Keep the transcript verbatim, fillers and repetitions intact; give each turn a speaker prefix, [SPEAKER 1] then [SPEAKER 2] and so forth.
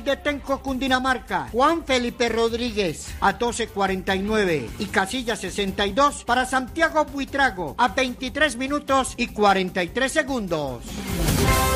[SPEAKER 1] de Tenco, Cundinamarca, Juan Felipe Rodríguez a doce cuarenta y nueve y casilla sesenta y dos para Santiago Buitrago a veintitrés minutos y cuarenta y tres segundos.